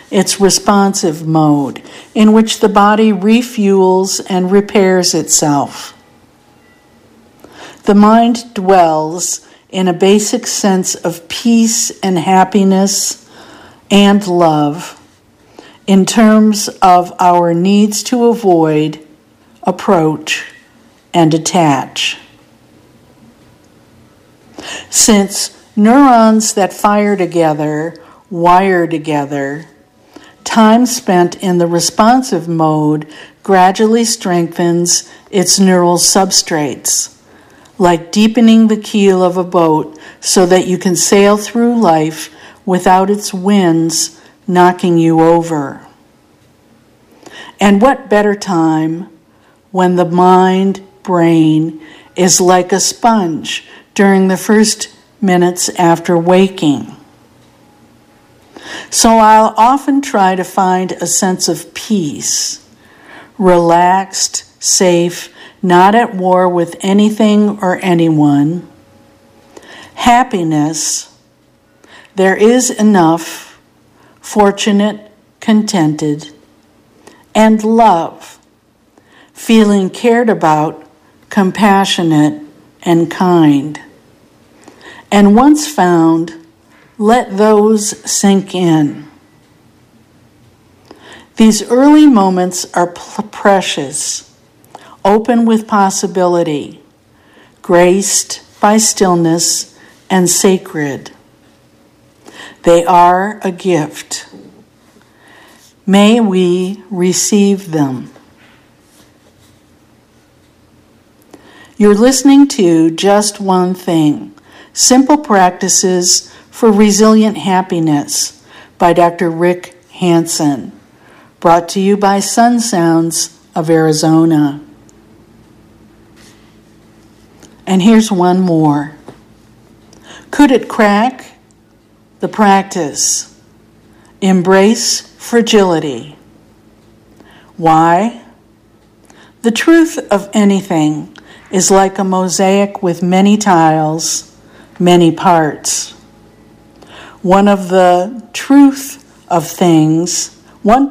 its responsive mode, in which the body refuels and repairs itself. The mind dwells in a basic sense of peace and happiness and love in terms of our needs to avoid, approach, and attach. Since neurons that fire together wire together, time spent in the responsive mode gradually strengthens its neural substrates, like deepening the keel of a boat so that you can sail through life without its winds knocking you over. And what better time when the mind-brain is like a sponge during the first minutes after waking. So I'll often try to find a sense of peace, relaxed, safe, not at war with anything or anyone. Happiness, there is enough, fortunate, contented, and love, feeling cared about, compassionate, and kind. And once found, let those sink in. These early moments are precious, open with possibility, graced by stillness and sacred. They are a gift. May we receive them. You're listening to Just One Thing, Simple Practices for Resilient Happiness by Dr. Rick Hanson, brought to you by Sun Sounds of Arizona. And here's one more. Could it crack? The practice. Embrace fragility. Why? The truth of anything is like a mosaic with many tiles, many parts. One part of the truth of things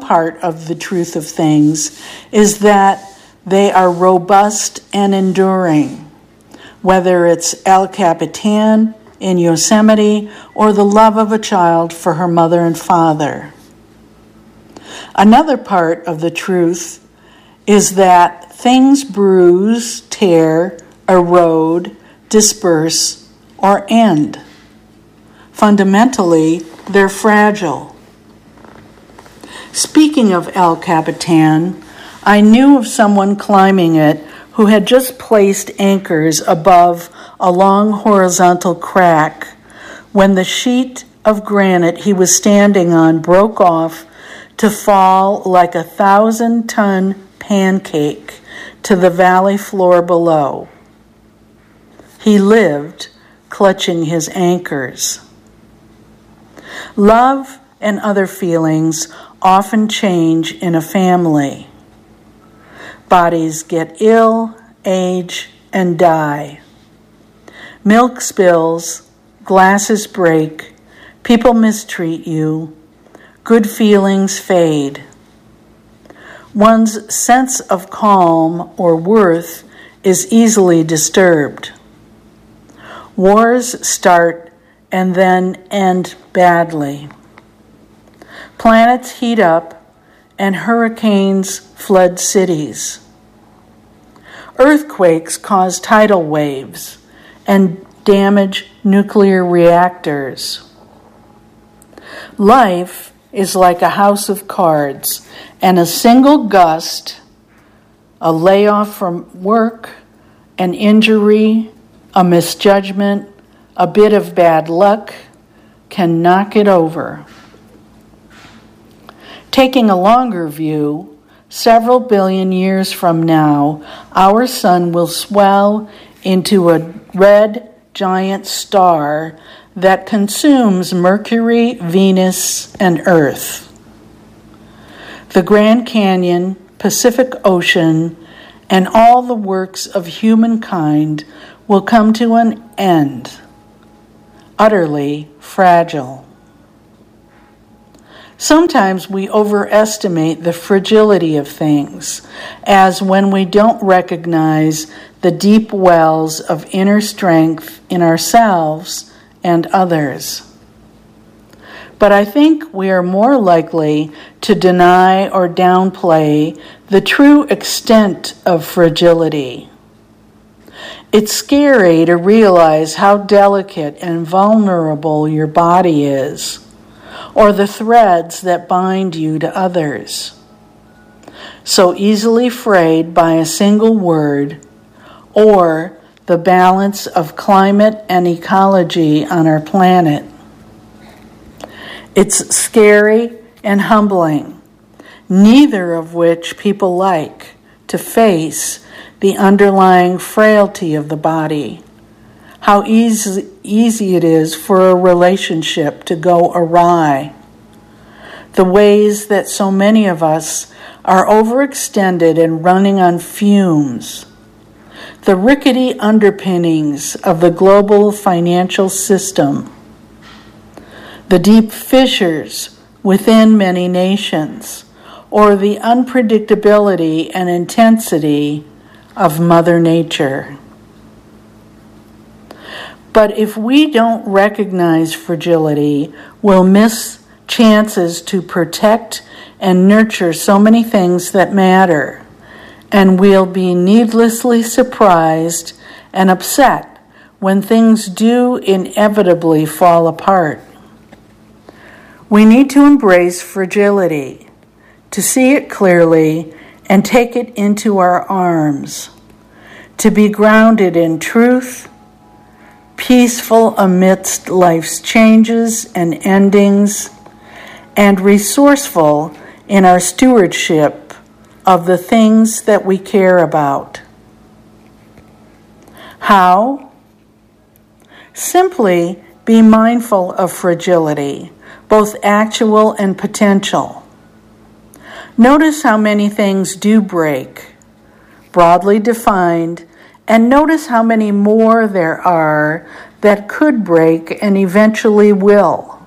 is that they are robust and enduring, whether it's El Capitan in Yosemite or the love of a child for her mother and father. Another part of the truth is that things bruise, tear, erode, disperse, or end. Fundamentally, they're fragile. Speaking of El Capitan, I knew of someone climbing it who had just placed anchors above a long horizontal crack when the sheet of granite he was standing on broke off to fall like a 1,000-ton pancake to the valley floor below. He lived, clutching his anchors. Love and other feelings often change in a family. Bodies get ill, age, and die. Milk spills, glasses break, people mistreat you, good feelings fade. One's sense of calm or worth is easily disturbed. Wars start and then end badly. Planets heat up and hurricanes flood cities. Earthquakes cause tidal waves and damage nuclear reactors. Life is like a house of cards, and a single gust, a layoff from work, an injury, a misjudgment, a bit of bad luck can knock it over. Taking a longer view, several billion years from now, our sun will swell into a red giant star that consumes Mercury, Venus, and Earth. The Grand Canyon, Pacific Ocean, and all the works of humankind will come to an end, utterly fragile. Sometimes we overestimate the fragility of things, as when we don't recognize the deep wells of inner strength in ourselves and others. But I think we are more likely to deny or downplay the true extent of fragility. It's scary to realize how delicate and vulnerable your body is, or the threads that bind you to others. So easily frayed by a single word, or the balance of climate and ecology on our planet. It's scary and humbling, neither of which people like to face the underlying frailty of the body, how easy it is for a relationship to go awry, the ways that so many of us are overextended and running on fumes, the rickety underpinnings of the global financial system, the deep fissures within many nations, or the unpredictability and intensity of Mother Nature. But if we don't recognize fragility, we'll miss chances to protect and nurture so many things that matter, and we'll be needlessly surprised and upset when things do inevitably fall apart. We need to embrace fragility, to see it clearly and take it into our arms, to be grounded in truth, peaceful amidst life's changes and endings, and resourceful in our stewardship of the things that we care about. How? Simply be mindful of fragility, both actual and potential. Notice how many things do break, broadly defined, and notice how many more there are that could break and eventually will.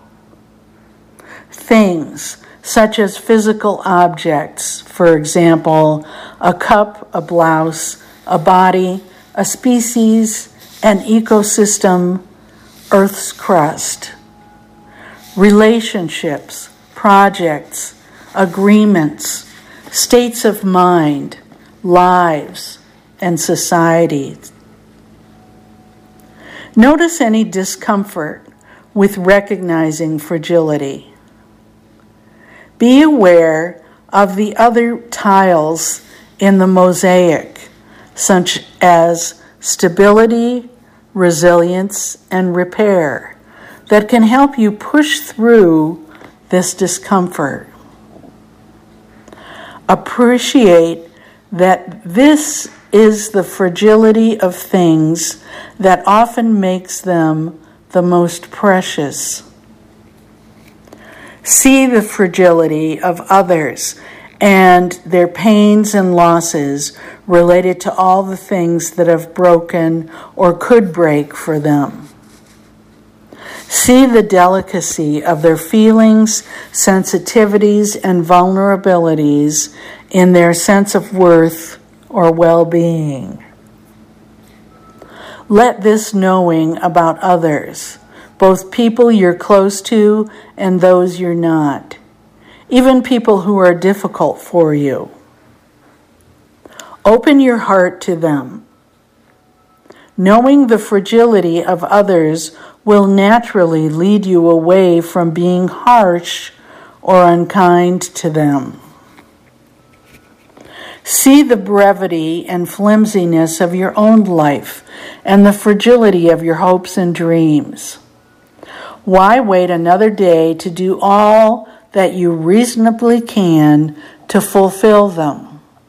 Things such as physical objects, for example, a cup, a blouse, a body, a species, an ecosystem, Earth's crust. Relationships, projects, agreements, states of mind, lives, and societies. Notice any discomfort with recognizing fragility. Be aware of the other tiles in the mosaic, such as stability, resilience, and repair, that can help you push through this discomfort. Appreciate that this is the fragility of things that often makes them the most precious. See the fragility of others and their pains and losses related to all the things that have broken or could break for them. See the delicacy of their feelings, sensitivities, and vulnerabilities in their sense of worth or well-being. Let this knowing about others, both people you're close to and those you're not, even people who are difficult for you. Open your heart to them. Knowing the fragility of others will naturally lead you away from being harsh or unkind to them. See the brevity and flimsiness of your own life and the fragility of your hopes and dreams. Why wait another day to do all that you reasonably can to fulfill them?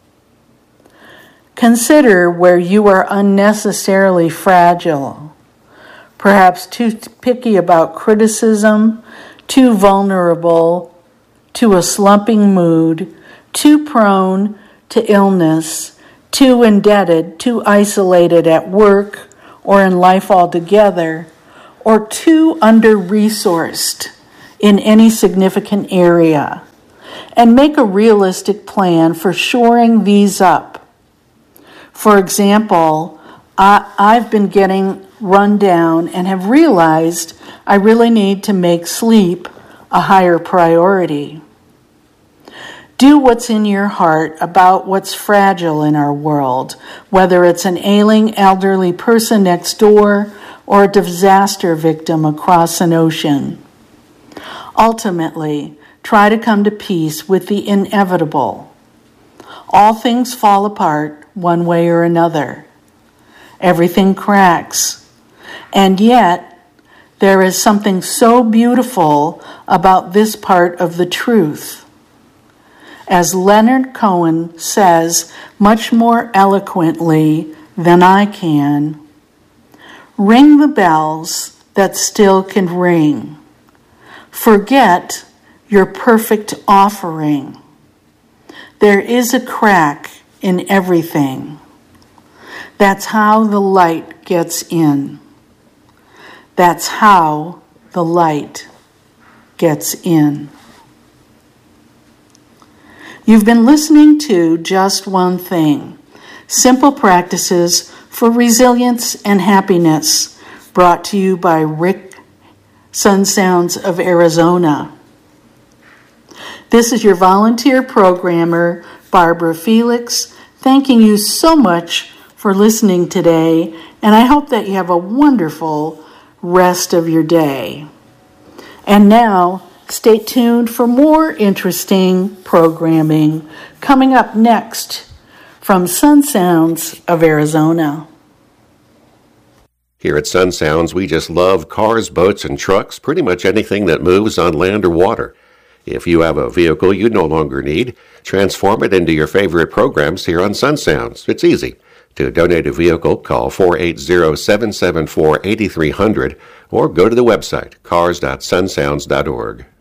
Consider where you are unnecessarily fragile, perhaps too picky about criticism, too vulnerable to a slumping mood, too prone to illness, too indebted, too isolated at work or in life altogether, or too under-resourced in any significant area, and make a realistic plan for shoring these up. For example, I've been getting run down and have realized I really need to make sleep a higher priority. Do what's in your heart about what's fragile in our world, whether it's an ailing elderly person next door or a disaster victim across an ocean. Ultimately, try to come to peace with the inevitable. All things fall apart one way or another. Everything cracks. And yet, there is something so beautiful about this part of the truth. As Leonard Cohen says much more eloquently than I can, ring the bells that still can ring. Forget your perfect offering. There is a crack in everything. That's how the light gets in. That's how the light gets in. You've been listening to Just One Thing, Simple Practices for Resilience and Happiness, brought to you by Rick Sun Sounds of Arizona. This is your volunteer programmer, Barbara Felix, thanking you so much for listening today, and I hope that you have a wonderful rest of your day. And now, stay tuned for more interesting programming coming up next from Sun Sounds of Arizona. Here at Sun Sounds, we just love cars, boats, and trucks, pretty much anything that moves on land or water. If you have a vehicle you no longer need, transform it into your favorite programs here on Sun Sounds. It's easy. To donate a vehicle, call 480-774-8300 or go to the website cars.sunsounds.org.